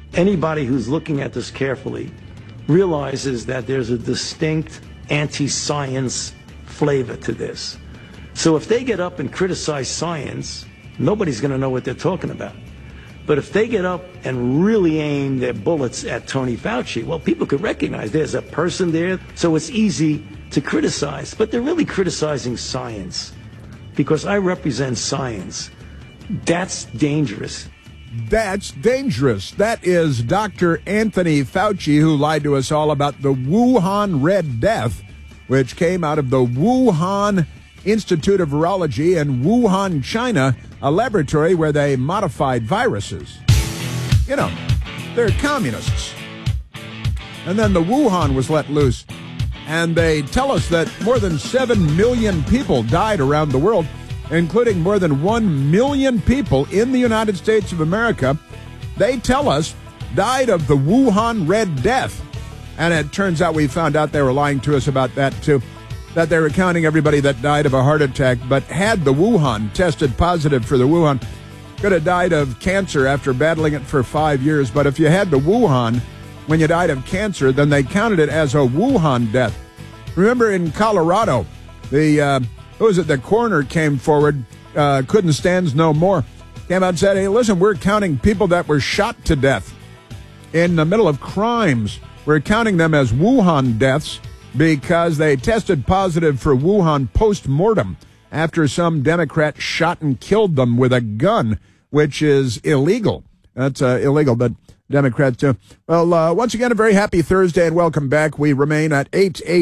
Anybody who's looking at this carefully realizes that there's a distinct anti-science flavor to this. So if they get up and criticize science, nobody's going to know what they're talking about. But if they get up and really aim their bullets at Tony Fauci, well, people could recognize there's a person there, so it's easy to criticize. But they're really criticizing science because I represent science. That's dangerous. That's dangerous. That is Dr. Anthony Fauci, who lied to us all about the Wuhan Red Death, which came out of the Wuhan Institute of Virology in Wuhan, China, a laboratory where they modified viruses. You know, they're communists. And then the Wuhan was let loose. And they tell us that more than 7 million people died around the world, including more than 1 million people in the United States of America. They tell us died of the Wuhan Red Death. And it turns out we found out they were lying to us about that, too. That they were counting everybody that died of a heart attack, but had the Wuhan, tested positive for the Wuhan, could have died of cancer after battling it for 5 years. But if you had the Wuhan when you died of cancer, then they counted it as a Wuhan death. Remember in Colorado, the coroner came forward, couldn't stand no more, came out and said, hey, listen, we're counting people that were shot to death in the middle of crimes. We're counting them as Wuhan deaths because they tested positive for Wuhan post-mortem after some Democrat shot and killed them with a gun, which is illegal. That's illegal, but Democrats do. Well, once again, a very happy Thursday and welcome back. We remain at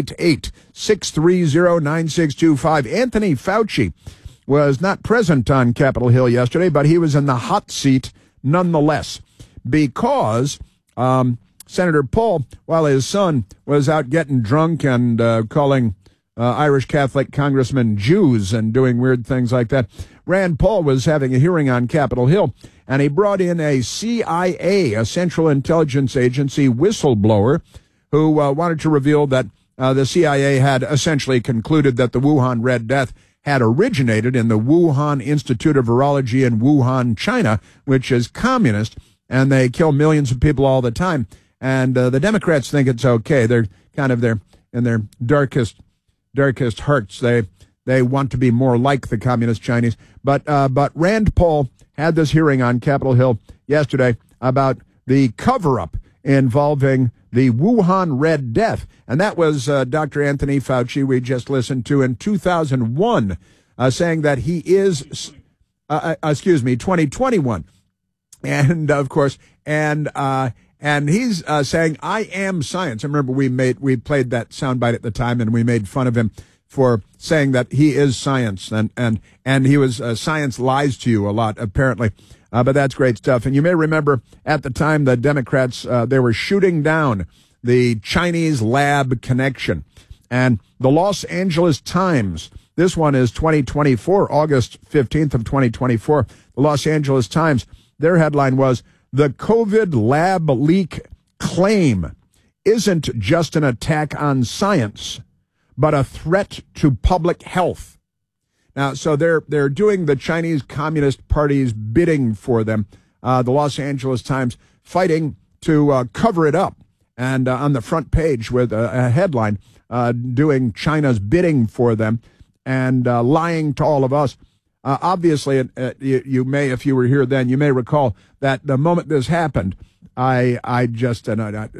888-630-9625. Anthony Fauci was not present on Capitol Hill yesterday, but he was in the hot seat nonetheless because Senator Paul, while his son was out getting drunk and calling Irish Catholic congressmen Jews and doing weird things like that, Rand Paul was having a hearing on Capitol Hill, and he brought in a CIA, a Central Intelligence Agency whistleblower, who wanted to reveal that the CIA had essentially concluded that the Wuhan Red Death had originated in the Wuhan Institute of Virology in Wuhan, China, which is communist, and they kill millions of people all the time. And the Democrats think it's okay. They're kind of in their darkest hearts. They want to be more like the communist Chinese. But Rand Paul had this hearing on Capitol Hill yesterday about the cover-up involving the Wuhan Red Death. And that was Dr. Anthony Fauci we just listened to in 2001, saying that he is, 2021. And, of course, and he's saying, I am science. I remember we played that soundbite at the time, and we made fun of him for saying that he is science. And he was, science lies to you a lot, apparently. But that's great stuff. And you may remember at the time the Democrats, they were shooting down the Chinese lab connection. And the Los Angeles Times, this one is 2024, August 15th of 2024. The Los Angeles Times, their headline was, "The COVID lab leak claim isn't just an attack on science, but a threat to public health." Now, so they're doing the Chinese Communist Party's bidding for them. The Los Angeles Times fighting to cover it up, and on the front page with a headline doing China's bidding for them and lying to all of us. Obviously, you may, if you were here then, you may recall that the moment this happened, I just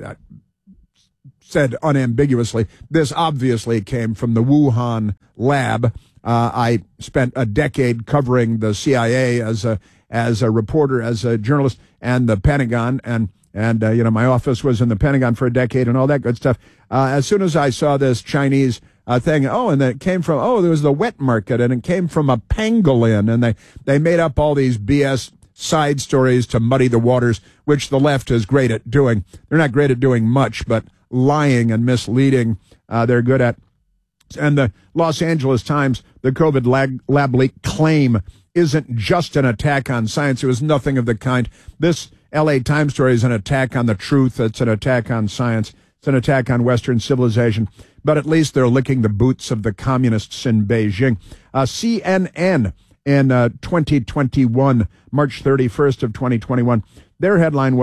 said unambiguously, this obviously came from the Wuhan lab. I spent a decade covering the CIA as a reporter, as a journalist, and the Pentagon, and my office was in the Pentagon for a decade and all that good stuff. As soon as I saw this Chinese thing, and then it came from, there was the wet market, and it came from a pangolin, and they made up all these BS side stories to muddy the waters, which the left is great at doing. They're not great at doing much, but lying and misleading, they're good at. And the Los Angeles Times, the COVID lab leak claim isn't just an attack on science. It was nothing of the kind. This LA Times story is an attack on the truth. It's an attack on science. It's an attack on Western civilization. But at least they're licking the boots of the communists in Beijing. CNN in 2021, March 31st of 2021, their headline was,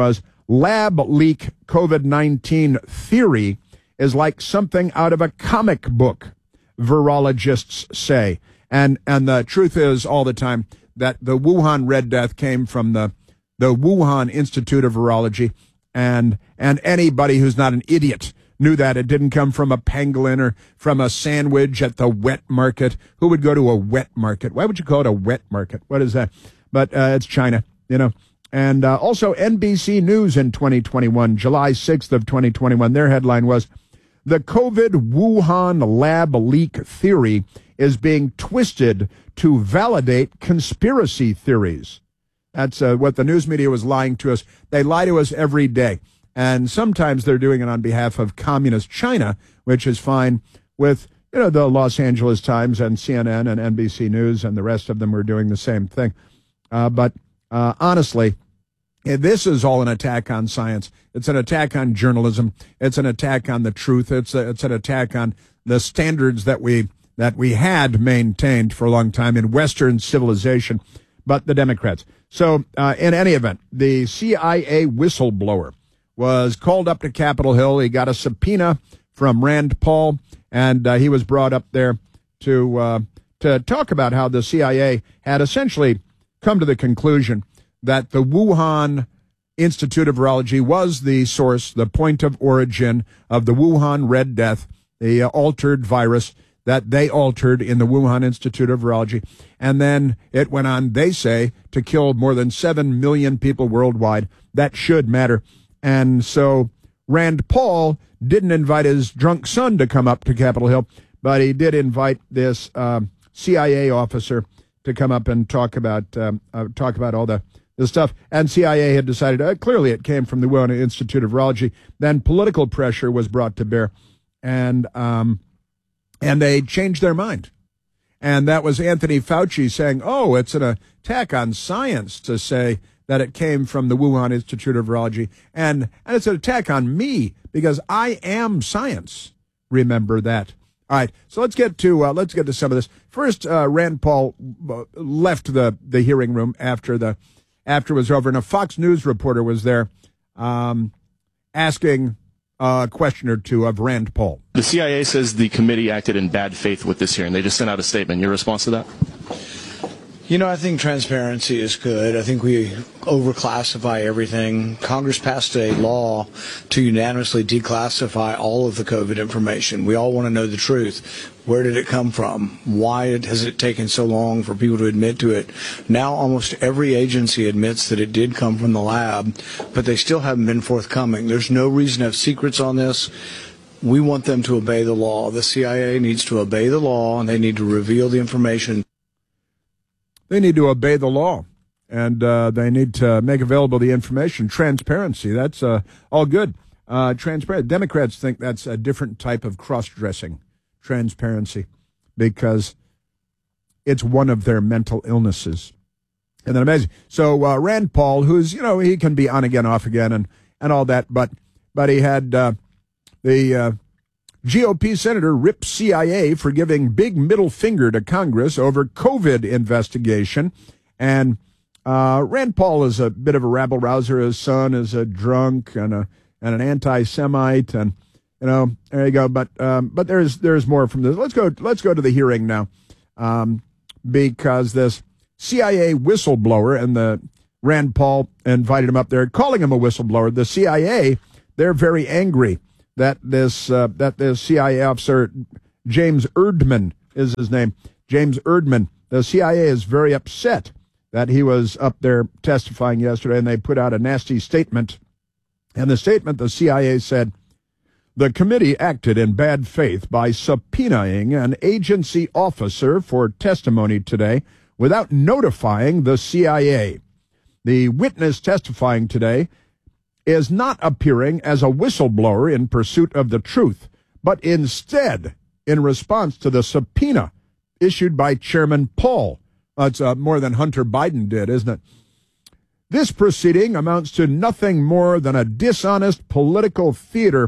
lab leak COVID-19 theory is like something out of a comic book, virologists say. And the truth is all the time that the Wuhan Red Death came from the Wuhan Institute of Virology, and anybody who's not an idiot knew that. It didn't come from a pangolin or from a sandwich at the wet market. Who would go to a wet market? Why would you call it a wet market? What is that? But it's China, you know. And also NBC News in 2021, July 6th of 2021, their headline was, "The COVID Wuhan lab leak theory is being twisted to validate conspiracy theories." That's what the news media was lying to us. They lie to us every day. And sometimes they're doing it on behalf of communist China, which is fine with, you know, the Los Angeles Times and CNN and NBC News, and the rest of them were doing the same thing. But honestly, this is all an attack on science. It's an attack on journalism. It's an attack on the truth. It's an attack on the standards that we had maintained for a long time in Western civilization. But the Democrats. So in any event, the CIA whistleblower was called up to Capitol Hill. He got a subpoena from Rand Paul, and he was brought up there to talk about how the CIA had essentially come to the conclusion that the Wuhan Institute of Virology was the source, the point of origin of the Wuhan Red Death, the altered virus that they altered in the Wuhan Institute of Virology. And then it went on, they say, to kill more than 7 million people worldwide. That should matter. And so Rand Paul didn't invite his drunk son to come up to Capitol Hill, but he did invite this CIA officer to come up and talk about all the stuff. And CIA had decided, clearly it came from the Wuhan Institute of Virology. Then political pressure was brought to bear, and they changed their mind. And that was Anthony Fauci saying, oh, it's an attack on science to say that it came from the Wuhan Institute of Virology. And it's an attack on me because I am science. Remember that. All right, so let's get to some of this. First, Rand Paul left the hearing room after it was over, and a Fox News reporter was there asking a question or two of Rand Paul. The CIA says the committee acted in bad faith with this hearing. They just sent out a statement. Your response to that? You know, I think transparency is good. I think we overclassify everything. Congress passed a law to unanimously declassify all of the COVID information. We all want to know the truth. Where did it come from? Why has it taken so long for people to admit to it? Now almost every agency admits that it did come from the lab, but they still haven't been forthcoming. There's no reason to have secrets on this. We want them to obey the law. The CIA needs to obey the law, and they need to reveal the information. They need to obey the law, and they need to make available the information. Transparency, that's all good. Transparent. Democrats think that's a different type of cross-dressing, transparency, because it's one of their mental illnesses. And then amazing. So Rand Paul, who's, you know, he can be on again, off again, and all that, but he had the GOP senator ripped CIA for giving big middle finger to Congress over COVID investigation. And Rand Paul is a bit of a rabble-rouser. His son is a drunk and an anti-Semite. And, you know, there you go. But there's more from this. Let's go to the hearing now, because this CIA whistleblower, and the Rand Paul invited him up there, calling him a whistleblower. The CIA, they're very angry that this CIA officer, James Erdman is his name, James Erdman, the CIA is very upset that he was up there testifying yesterday, and they put out a nasty statement. And the statement, the CIA said, the committee acted in bad faith by subpoenaing an agency officer for testimony today without notifying the CIA. The witness testifying today is not appearing as a whistleblower in pursuit of the truth, but instead in response to the subpoena issued by Chairman Paul. It's more than Hunter Biden did, isn't it? This proceeding amounts to nothing more than a dishonest political theater,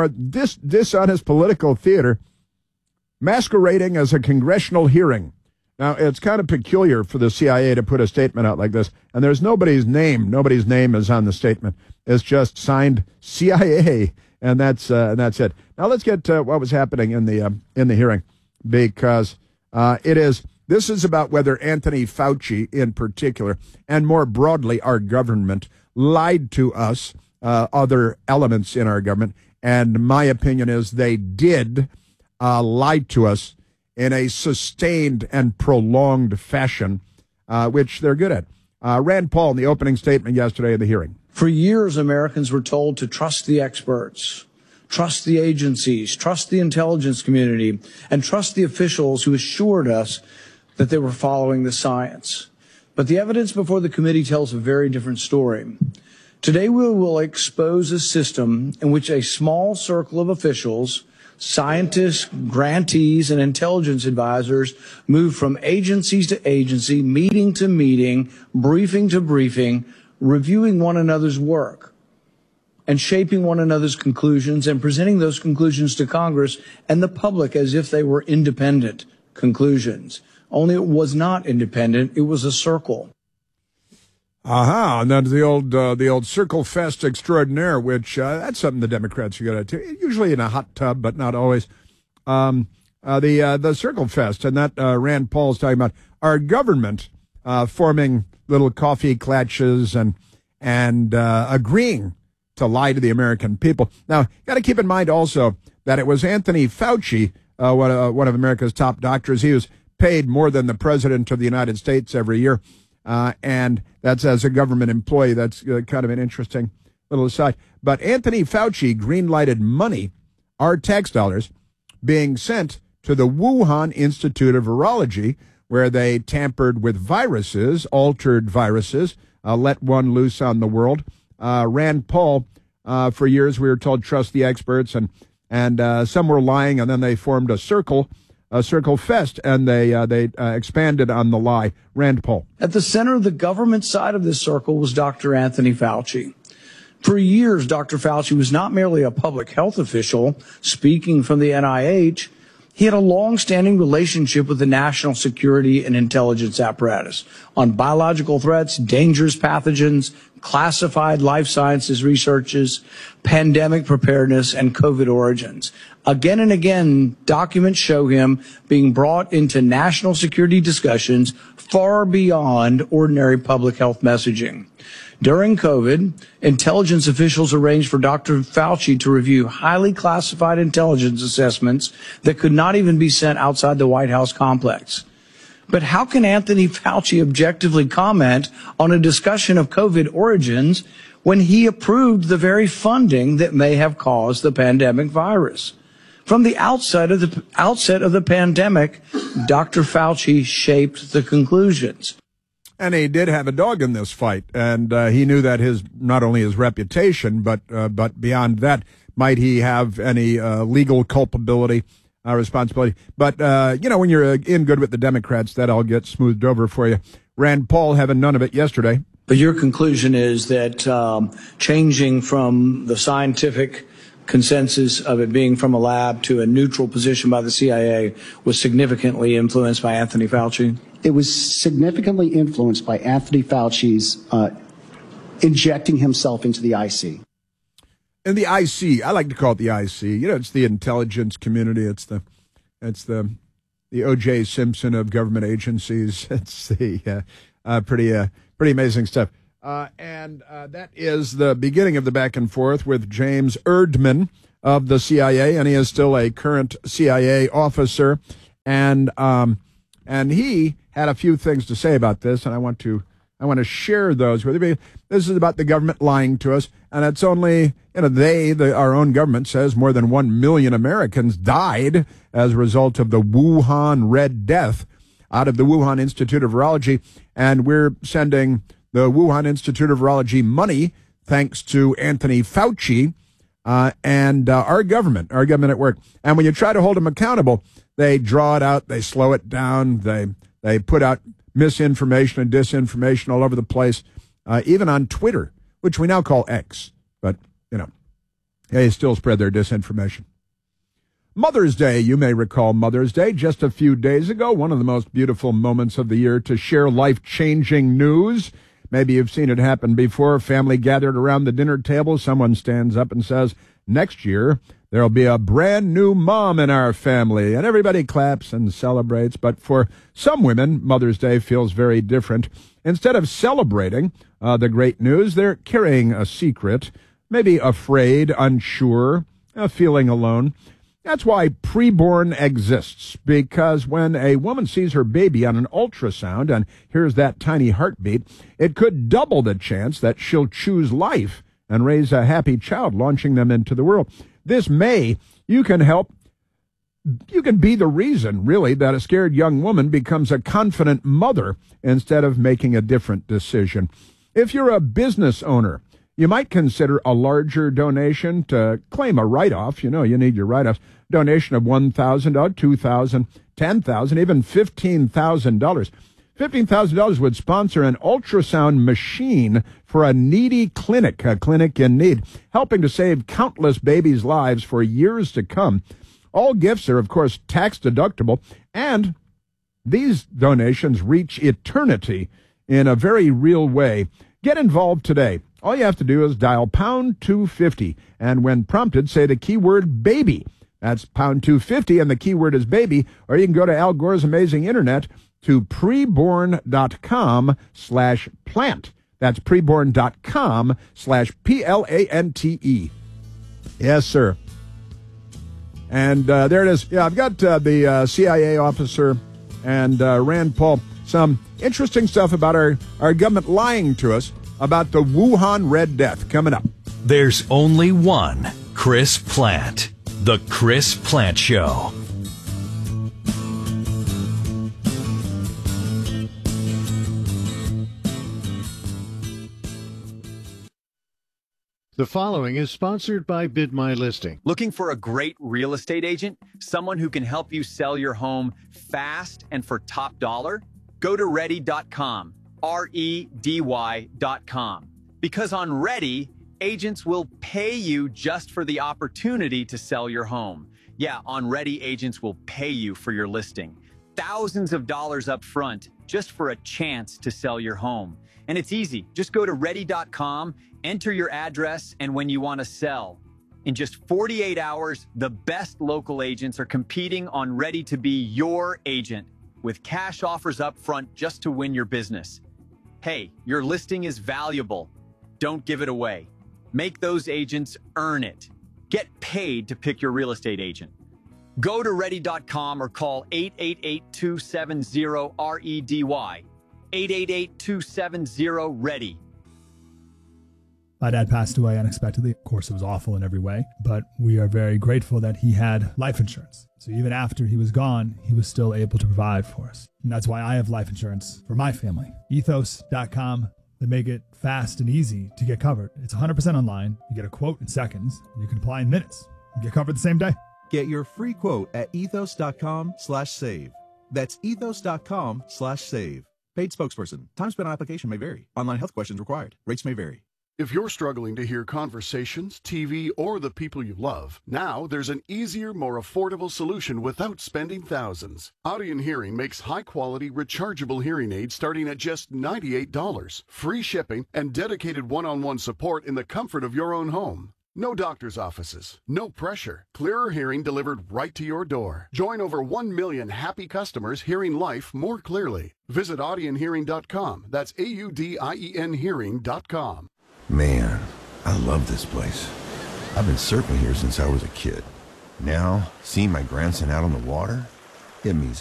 dishonest political theater masquerading as a congressional hearing. Now, it's kind of peculiar for the CIA to put a statement out like this, and there's nobody's name. Nobody's name is on the statement. It's just signed CIA, and that's it. Now, let's get to what was happening in the hearing, because this is about whether Anthony Fauci in particular, and more broadly our government, lied to us, other elements in our government, and my opinion is they did lie to us in a sustained and prolonged fashion, which they're good at. Rand Paul in the opening statement yesterday in the hearing. For years, Americans were told to trust the experts, trust the agencies, trust the intelligence community, and trust the officials who assured us that they were following the science. But the evidence before the committee tells a very different story. Today, we will expose a system in which a small circle of officials, scientists, grantees, and intelligence advisors move from agencies to agency, meeting to meeting, briefing to briefing, reviewing one another's work, and shaping one another's conclusions and presenting those conclusions to Congress and the public as if they were independent conclusions. Only it was not independent. It was a circle. Aha, and that's the old Circle Fest extraordinaire, which that's something the Democrats are good at, usually in a hot tub, but not always. The Circle Fest, and that Rand Paul's talking about our government forming little coffee klatches and agreeing to lie to the American people. Now, got to keep in mind also that it was Anthony Fauci, one of America's top doctors. He was paid more than the President of the United States every year. And that's as a government employee. That's kind of an interesting little aside. But Anthony Fauci green-lighted money, our tax dollars, being sent to the Wuhan Institute of Virology, where they tampered with viruses, altered viruses, let one loose on the world. Rand Paul, for years we were told trust the experts, and some were lying, and then they formed a Circle Fest, and they expanded on the lie. Rand Paul. At the center of the government side of this circle was Dr. Anthony Fauci. For years, Dr. Fauci was not merely a public health official speaking from the NIH. He had a long-standing relationship with the national security and intelligence apparatus on biological threats, dangerous pathogens, classified life sciences researches, pandemic preparedness, and COVID origins. Again and again, documents show him being brought into national security discussions far beyond ordinary public health messaging. During COVID, intelligence officials arranged for Dr. Fauci to review highly classified intelligence assessments that could not even be sent outside the White House complex. But how can Anthony Fauci objectively comment on a discussion of COVID origins when he approved the very funding that may have caused the pandemic virus? From the outset of the pandemic, Dr. Fauci shaped the conclusions. And he did have a dog in this fight, and he knew that not only his reputation, but beyond that, might he have any legal culpability, responsibility. But, when you're in good with the Democrats, that all gets smoothed over for you. Rand Paul having none of it yesterday. But your conclusion is that changing from the scientific consensus of it being from a lab to a neutral position by the CIA was significantly influenced by Anthony Fauci? It was significantly influenced by Anthony Fauci's injecting himself into the IC. And the IC, I like to call it the IC. It's the intelligence community. It's the O.J. Simpson of government agencies. It's the pretty amazing stuff. And that is the beginning of the back and forth with James Erdman of the CIA, and he is still a current CIA officer. And he had a few things to say about this, and I want to share those with you. This is about the government lying to us, and it's only, our own government says more than 1 million Americans died as a result of the Wuhan Red Death out of the Wuhan Institute of Virology, and we're sending the Wuhan Institute of Virology money thanks to Anthony Fauci and our government at work. And when you try to hold them accountable, they draw it out, they slow it down, they put out misinformation and disinformation all over the place, even on Twitter, which we now call X. But, they still spread their disinformation. Mother's Day, you may recall Mother's Day just a few days ago, one of the most beautiful moments of the year to share life-changing news. Maybe you've seen it happen before. Family gathered around the dinner table. Someone stands up and says, next year, there'll be a brand new mom in our family. And everybody claps and celebrates. But for some women, Mother's Day feels very different. Instead of celebrating the great news, they're carrying a secret, maybe afraid, unsure, feeling alone. That's why preborn exists, because when a woman sees her baby on an ultrasound and hears that tiny heartbeat, it could double the chance that she'll choose life and raise a happy child, launching them into the world. This May, you can be the reason, really, that a scared young woman becomes a confident mother instead of making a different decision. If you're a business owner, you might consider a larger donation to claim a write-off. You know, you need your write-offs. Donation of $1,000, $2,000, $10,000, even $15,000. $15,000 would sponsor an ultrasound machine for a needy clinic, a clinic in need, helping to save countless babies' lives for years to come. All gifts are, of course, tax deductible, and these donations reach eternity in a very real way. Get involved today. All you have to do is dial pound 250, and when prompted, say the keyword baby. That's pound 250, and the keyword is baby, or you can go to Al Gore's amazing internet to preborn.com/plant. That's preborn.com/PLANTE. Yes, sir. And there it is. Yeah, I've got the CIA officer and Rand Paul. Some interesting stuff about our government lying to us about the Wuhan Red Death coming up. There's only one Chris Plante. The Chris Plante Show. The following is sponsored by Bid My Listing. Looking for a great real estate agent? Someone who can help you sell your home fast and for top dollar? Go to Ready.com, REDY.com. Because on Ready, agents will pay you just for the opportunity to sell your home. Yeah, on Ready, agents will pay you for your listing. Thousands of dollars up front just for a chance to sell your home. And it's easy. Just go to Ready.com, enter your address, and when you want to sell. In just 48 hours, the best local agents are competing on Ready to be your agent with cash offers up front just to win your business. Hey, your listing is valuable. Don't give it away. Make those agents earn it. Get paid to pick your real estate agent. Go to Ready.com or call 888-270-REDY. 888-270-READY. My dad passed away unexpectedly. Of course, it was awful in every way, but we are very grateful that he had life insurance. So even after he was gone, he was still able to provide for us. And that's why I have life insurance for my family. Ethos.com. They make it fast and easy to get covered. It's 100% online. You get a quote in seconds. And you can apply in minutes. You get covered the same day. Get your free quote at ethos.com/save. That's ethos.com/save. Paid spokesperson. Time spent on application may vary. Online health questions required. Rates may vary. If you're struggling to hear conversations, TV, or the people you love, now there's an easier, more affordable solution without spending thousands. Audion Hearing makes high-quality, rechargeable hearing aids starting at just $98, free shipping, and dedicated one-on-one support in the comfort of your own home. No doctor's offices, no pressure, clearer hearing delivered right to your door. Join over 1 million happy customers hearing life more clearly. Visit audionhearing.com. That's AUDIEN hearing.com. Man, I love this place. I've been surfing here since I was a kid. Now, seeing my grandson out on the water, it means